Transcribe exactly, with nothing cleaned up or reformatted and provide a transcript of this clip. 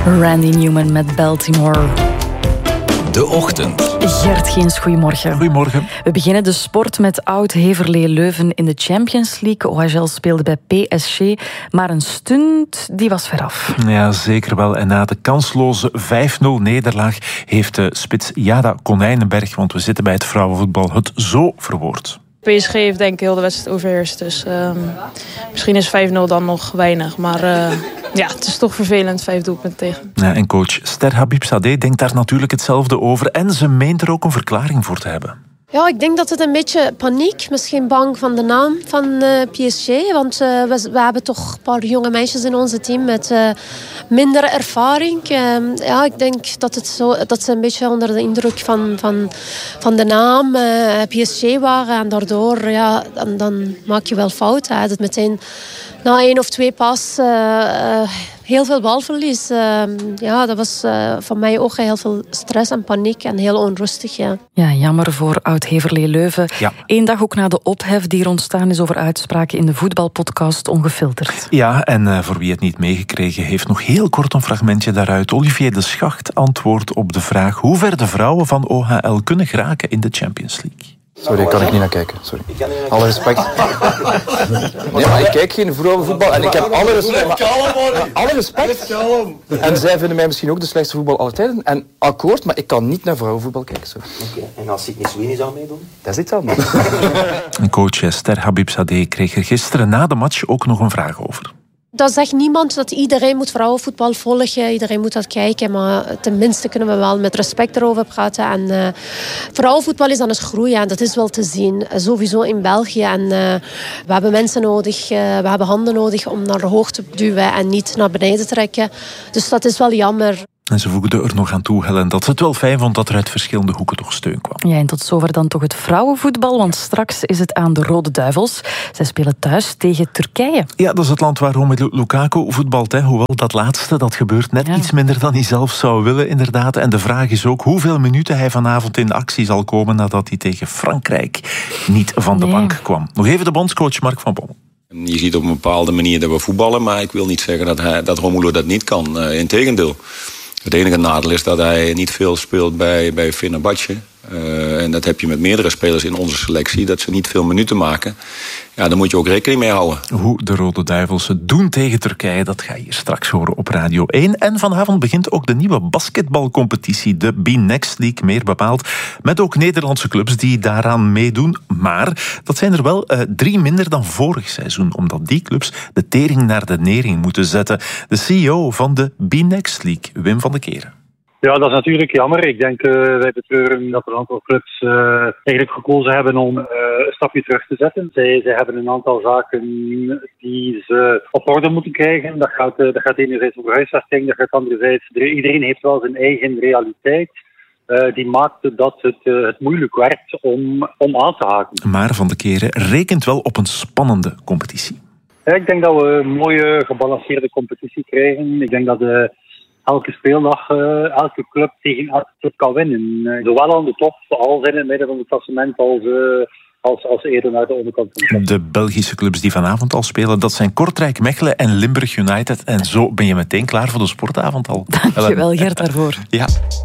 Randy Newman met Baltimore. De Ochtend. Gert Geens, goedemorgen. Goedemorgen. We beginnen de sport met Oud-Heverlee Leuven in de Champions League. O H L speelde bij P S G, maar een stunt die was veraf. Ja, zeker wel. En na de kansloze vijf nul nederlaag heeft de spits Jada Konijnenberg, want we zitten bij het vrouwenvoetbal, het zo verwoord. P S G heeft denk ik heel de wedstrijd overheerst. Dus uh, misschien is vijf nul dan nog weinig. Maar uh, ja, het is toch vervelend, vijf doelpunten tegen. Ja, en coach Ster Habibzadeh denkt daar natuurlijk hetzelfde over. En ze meent er ook een verklaring voor te hebben. Ja, ik denk dat het een beetje paniek, misschien bang van de naam van uh, P S G. Want uh, we, we hebben toch een paar jonge meisjes in ons team met uh, minder ervaring. Uh, ja, ik denk dat, het zo, dat ze een beetje onder de indruk van, van, van de naam uh, P S G waren. En daardoor, ja, dan, dan maak je wel fouten. Hè. Dat meteen na één of twee pas uh, uh, heel veel balverlies. Uh, ja, dat was uh, voor mij ook heel veel stress en paniek en heel onrustig. Ja, ja jammer voor Oud-Heverlee Leuven. Ja. Eén dag ook na de ophef die er ontstaan is over uitspraken in de voetbalpodcast Ongefilterd. Ja, en uh, voor wie het niet meegekregen heeft, nog heel kort een fragmentje daaruit. Olivier de Schacht antwoordt op de vraag hoe ver de vrouwen van O H L kunnen geraken in de Champions League. Sorry, kan ik niet naar kijken. Sorry. Alle respect. Nee, maar ik kijk geen vrouwenvoetbal en ik heb alle respect. Maar, alle respect. En zij vinden mij misschien ook de slechtste voetbal aller tijden. En akkoord, maar ik kan niet naar vrouwenvoetbal kijken. Sorry. Okay. En als Sydney Sweeney zou meedoen? Dat is iets anders. Coach Ster Habibzadeh kreeg er gisteren na de match ook nog een vraag over. Dat zegt niemand dat iedereen moet vrouwenvoetbal volgen, iedereen moet dat kijken, maar tenminste kunnen we wel met respect erover praten. En uh, vrouwenvoetbal is aan het groeien en dat is wel te zien, sowieso in België. En uh, we hebben mensen nodig, uh, we hebben handen nodig om naar de hoogte te duwen en niet naar beneden te trekken. Dus dat is wel jammer. En ze voegde er nog aan toe, Helen, dat ze het wel fijn vond dat er uit verschillende hoeken toch steun kwam. Ja, en tot zover dan toch het vrouwenvoetbal, want straks is het aan de Rode Duivels. Zij spelen thuis tegen Turkije. Ja, dat is het land waar Romelu Lukaku voetbalt. Hè. Hoewel dat laatste, dat gebeurt net ja. iets minder dan hij zelf zou willen, inderdaad. En de vraag is ook hoeveel minuten hij vanavond in actie zal komen nadat hij tegen Frankrijk niet van de nee. bank kwam. Nog even de bondscoach Mark van Bommel. Je ziet op een bepaalde manier dat we voetballen, maar ik wil niet zeggen dat, hij, dat Romelu dat niet kan. Uh, Integendeel. Het enige nadeel is dat hij niet veel speelt bij, bij Fenerbahce. Uh, en dat heb je met meerdere spelers in onze selectie, dat ze niet veel minuten maken. Ja, daar moet je ook rekening mee houden. Hoe de Rode Duivels het doen tegen Turkije, dat ga je straks horen op Radio één. En vanavond begint ook de nieuwe basketbalcompetitie, de B-Next League, meer bepaald. Met ook Nederlandse clubs die daaraan meedoen. Maar dat zijn er wel uh, drie minder dan vorig seizoen, omdat die clubs de tering naar de nering moeten zetten. De C E O van de B-Next League, Wim van de Keren. Ja, dat is natuurlijk jammer. Ik denk, uh, wij betreuren dat er een aantal clubs uh, eigenlijk gekozen hebben om uh, een stapje terug te zetten. Zij, zij hebben een aantal zaken die ze op orde moeten krijgen. Dat gaat, uh, dat gaat enerzijds over huisvesting, dat gaat anderzijds... Iedereen heeft wel zijn eigen realiteit. Uh, die maakte dat het, uh, het moeilijk werd om, om aan te haken. Maar Van de Keren rekent wel op een spannende competitie. Ja, ik denk dat we een mooie gebalanceerde competitie krijgen. Ik denk dat... Uh, elke speeldag uh, elke club tegen elke club kan winnen. Uh, zowel aan de top als in het midden van het klassement als, uh, als, als eerder naar de onderkant. De Belgische clubs die vanavond al spelen, dat zijn Kortrijk Mechelen en Limburg United. En zo ben je meteen klaar voor de sportavond al. Dankjewel Gert daarvoor. Ja.